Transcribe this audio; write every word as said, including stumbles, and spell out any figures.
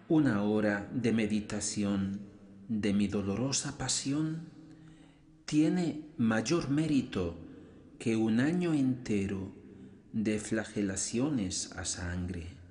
Una hora de meditación de mi dolorosa pasión tiene mayor mérito que un año entero de flagelaciones a sangre.